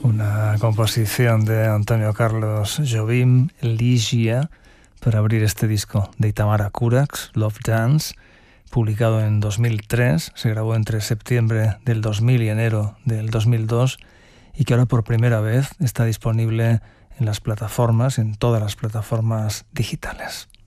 Una composición de Antonio Carlos Jobim, Ligia, para abrir este disco de Itamara Curax, Love Dance, publicado en 2003, se grabó entre septiembre del 2000 y enero del 2002, y que ahora por primera vez está disponible en las plataformas, en todas las plataformas digitales.